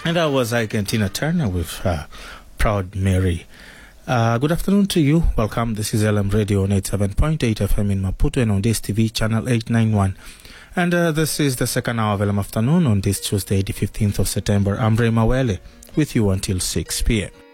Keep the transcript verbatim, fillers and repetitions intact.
And that was Argentina Turner with uh, Proud Mary. Uh, good afternoon to you. Welcome. This is L M Radio on eighty-seven point eight F M in Maputo and on this T V channel eight ninety-one. And uh, this is the second hour of L M Afternoon on this Tuesday, the fifteenth of September. I'm Ray Mawele with you until six p.m.